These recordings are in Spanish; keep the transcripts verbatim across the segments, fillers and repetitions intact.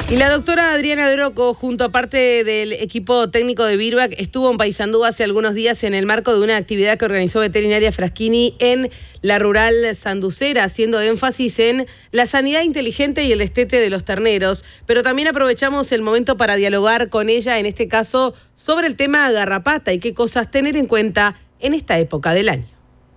Y la doctora Adriana Droco, junto a parte del equipo técnico de Virbac, estuvo en Paysandú hace algunos días en el marco de una actividad que organizó Veterinaria Fraschini en la rural sanducera, haciendo énfasis en la sanidad inteligente y el destete de los terneros. Pero también aprovechamos el momento para dialogar con ella, en este caso, sobre el tema garrapata y qué cosas tener en cuenta en esta época del año.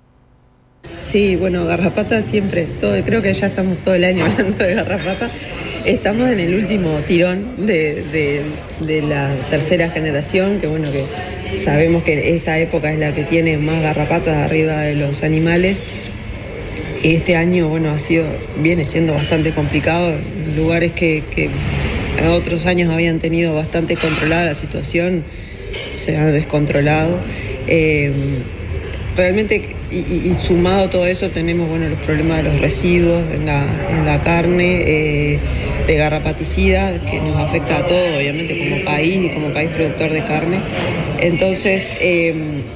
Sí, bueno, garrapata siempre, todo, creo que ya estamos todo el año hablando de garrapata. Estamos en el último tirón de, de, de la tercera generación, que bueno, que sabemos que esta época es la que tiene más garrapatas arriba de los animales. Este año, bueno, ha sido, viene siendo bastante complicado. Lugares que, que otros años habían tenido bastante controlada la situación, se han descontrolado. Eh, realmente, y, y, y sumado a todo eso, tenemos bueno los problemas de los residuos en la, en la carne, eh, de garrapaticidas, que nos afecta a todos, obviamente, como país y como país productor de carne. Entonces, eh,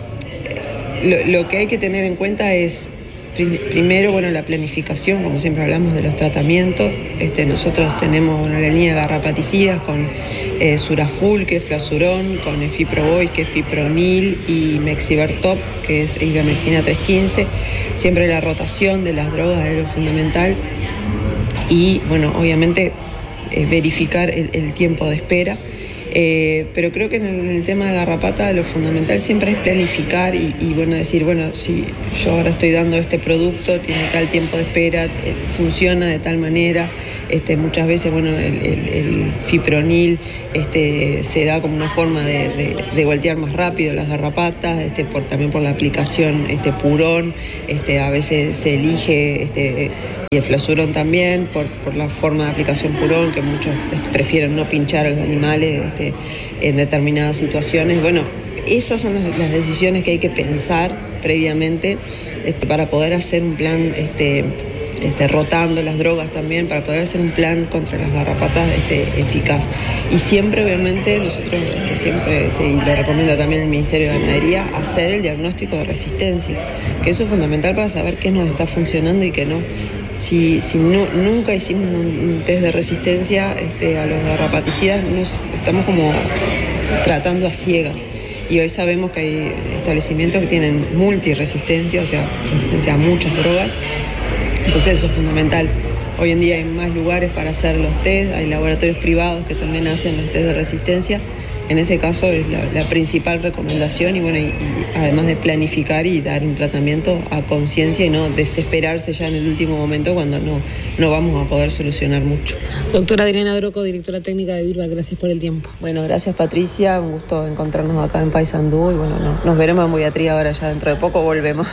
lo, lo que hay que tener en cuenta es, primero, bueno, la planificación, como siempre hablamos de los tratamientos. Este, nosotros tenemos bueno, la línea de garrapaticidas con eh, Suraful, que es Flasurón, con Efiprovoid, que es Fipronil, y Mexibertop, que es ivermectina trescientos quince. Siempre la rotación de las drogas es lo fundamental. Y, bueno, obviamente, eh, verificar el, el tiempo de espera. Eh, pero creo que en el, en el tema de garrapata lo fundamental siempre es planificar y, y bueno, decir, bueno, si yo ahora estoy dando este producto, tiene tal tiempo de espera, eh, funciona de tal manera. Este, muchas veces, bueno, el, el, el fipronil este, se da como una forma de, de, de voltear más rápido las garrapatas, este, por, también por la aplicación este, purón, este, a veces se elige, este, y el flasurón también, por, por la forma de aplicación purón, que muchos este, prefieren no pinchar a los animales este, en determinadas situaciones. Bueno, esas son las, las decisiones que hay que pensar previamente este, para poder hacer un plan este, Este, rotando las drogas también, para poder hacer un plan contra las garrapatas este, eficaz. Y siempre, obviamente, nosotros este, siempre, este, y lo recomienda también el Ministerio de Ganadería, hacer el diagnóstico de resistencia, que eso es fundamental para saber qué nos está funcionando y qué no. Si, si no, nunca hicimos un, un test de resistencia este, a los garrapaticidas, nos estamos como tratando a ciegas. Y hoy sabemos que hay establecimientos que tienen multiresistencia, o sea, resistencia a muchas drogas. Entonces eso es fundamental. Hoy en día hay más lugares para hacer los test, hay laboratorios privados que también hacen los test de resistencia. En ese caso es la, la principal recomendación y bueno, y, y además de planificar y dar un tratamiento a conciencia y no desesperarse ya en el último momento cuando no, no vamos a poder solucionar mucho. Doctora Adriana Droco, directora técnica de Virbac, gracias por el tiempo. Bueno, gracias Patricia, un gusto encontrarnos acá en Paysandú y bueno, no, nos veremos en Boyatría ahora ya dentro de poco, volvemos.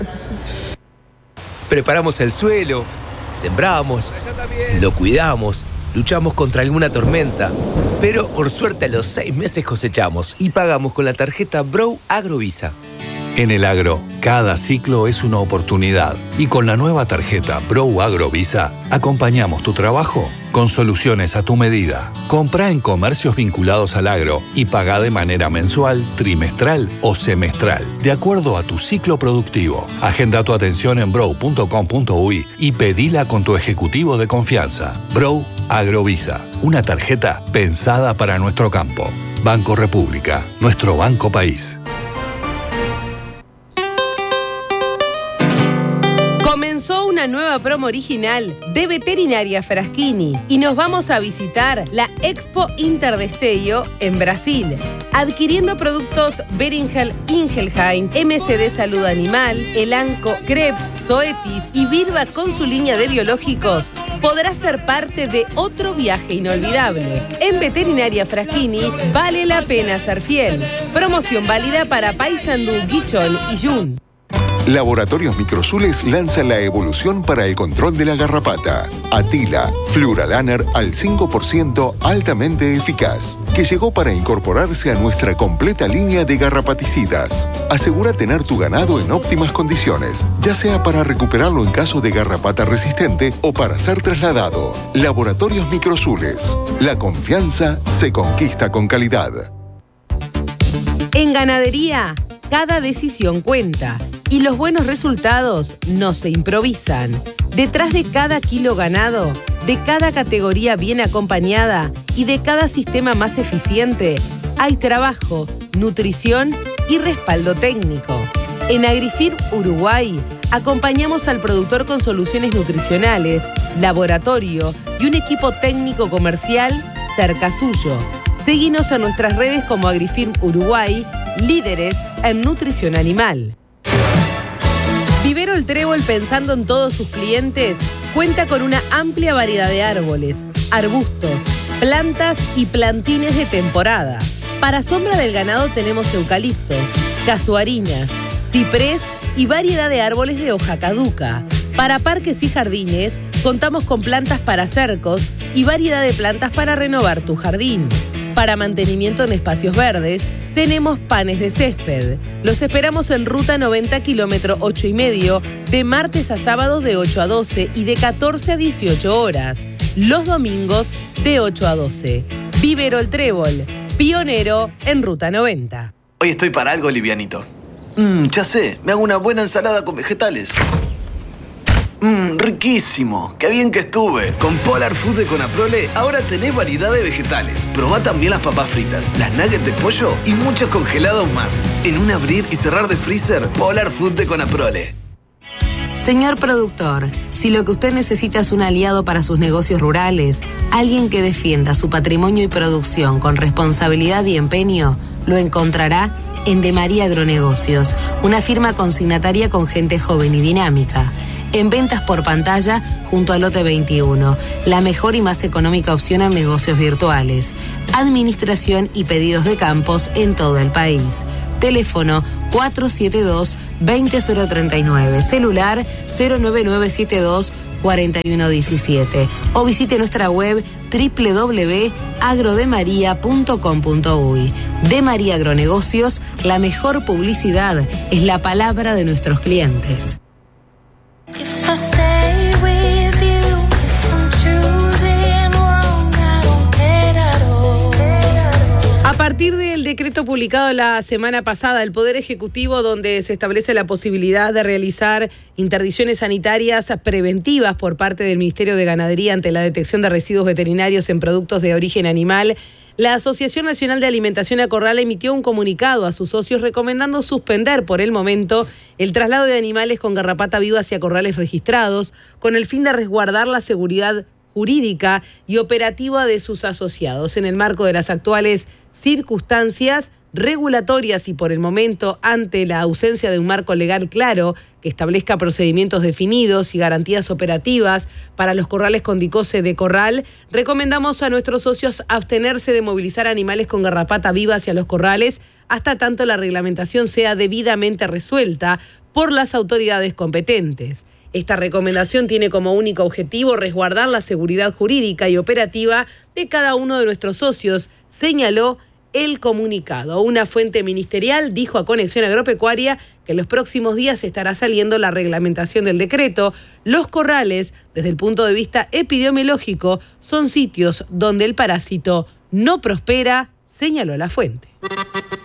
Preparamos el suelo, sembramos, lo cuidamos, luchamos contra alguna tormenta, pero por suerte a los seis meses cosechamos y pagamos con la tarjeta Brow Agrovisa. En el agro, cada ciclo es una oportunidad y con la nueva tarjeta Brow Agrovisa acompañamos tu trabajo con soluciones a tu medida. Comprá en comercios vinculados al agro y pagá de manera mensual, trimestral o semestral, de acuerdo a tu ciclo productivo. Agenda tu atención en brow punto com punto uy y pedila con tu ejecutivo de confianza. Brow Agrovisa, una tarjeta pensada para nuestro campo. Banco República, nuestro banco país. Comenzó una nueva promo original de Veterinaria Fraschini y nos vamos a visitar la Expo Interdestello en Brasil. Adquiriendo productos Beringer Ingelheim, M S D Salud Animal, Elanco, Krebs, Zoetis y Virbac con su línea de biológicos, podrás ser parte de otro viaje inolvidable. En Veterinaria Fraschini vale la pena ser fiel. Promoción válida para Paysandú, Guichón y Yun. Laboratorios Microsules lanza la evolución para el control de la garrapata. Atila, Fluralaner al cinco por ciento altamente eficaz, que llegó para incorporarse a nuestra completa línea de garrapaticidas. Asegura tener tu ganado en óptimas condiciones, ya sea para recuperarlo en caso de garrapata resistente o para ser trasladado. Laboratorios Microsules. La confianza se conquista con calidad. En ganadería, cada decisión cuenta. Y los buenos resultados no se improvisan. Detrás de cada kilo ganado de cada categoría bien acompañada y de cada sistema más eficiente, hay trabajo, nutrición y respaldo técnico. En AgriFirm Uruguay acompañamos al productor con soluciones nutricionales, laboratorio y un equipo técnico comercial cerca suyo. Seguinos en nuestras redes como AgriFirm Uruguay, líderes en nutrición animal. Vivero El Trébol, pensando en todos sus clientes, cuenta con una amplia variedad de árboles, arbustos, plantas y plantines de temporada. Para sombra del ganado tenemos eucaliptos, casuarinas, ciprés y variedad de árboles de hoja caduca. Para parques y jardines, contamos con plantas para cercos y variedad de plantas para renovar tu jardín. Para mantenimiento en espacios verdes, tenemos panes de césped. Los esperamos en Ruta noventa, kilómetro ocho y medio, de martes a sábado de ocho a doce y de catorce a dieciocho horas. Los domingos de ocho a doce. Vivero El Trébol, pionero en Ruta noventa. Hoy estoy para algo livianito. Mmm, ya sé, me hago una buena ensalada con vegetales. Mmm, riquísimo. Qué bien que estuve. Con Polar Food de Conaprole ahora tenés variedad de vegetales. Probá también las papas fritas, las nuggets de pollo y muchos congelados más. En un abrir y cerrar de freezer, Polar Food de Conaprole. Señor productor, si lo que usted necesita es un aliado para sus negocios rurales, alguien que defienda su patrimonio y producción con responsabilidad y empeño, lo encontrará en De María Agronegocios, una firma consignataria con gente joven y dinámica. En ventas por pantalla junto a Lote veintiuno, la mejor y más económica opción en negocios virtuales. Administración y pedidos de campos en todo el país. Teléfono cuatro siete dos, dos cero tres nueve, celular cero nueve nueve siete dos, cuatro uno uno siete o visite nuestra web doble u doble u doble u punto agrodemaria punto com punto uy. De María Agronegocios, la mejor publicidad es la palabra de nuestros clientes. A partir del decreto publicado la semana pasada, el Poder Ejecutivo, donde se establece la posibilidad de realizar interdicciones sanitarias preventivas por parte del Ministerio de Ganadería ante la detección de residuos veterinarios en productos de origen animal, la Asociación Nacional de Alimentación Acorral emitió un comunicado a sus socios recomendando suspender por el momento el traslado de animales con garrapata viva hacia corrales registrados, con el fin de resguardar la seguridad jurídica y operativa de sus asociados. En el marco de las actuales circunstancias regulatorias y por el momento ante la ausencia de un marco legal claro que establezca procedimientos definidos y garantías operativas para los corrales con dicose de corral, recomendamos a nuestros socios abstenerse de movilizar animales con garrapata viva hacia los corrales hasta tanto la reglamentación sea debidamente resuelta por las autoridades competentes. Esta recomendación tiene como único objetivo resguardar la seguridad jurídica y operativa de cada uno de nuestros socios, señaló el comunicado. Una fuente ministerial dijo a Conexión Agropecuaria que en los próximos días estará saliendo la reglamentación del decreto. Los corrales, desde el punto de vista epidemiológico, son sitios donde el parásito no prospera, señaló la fuente.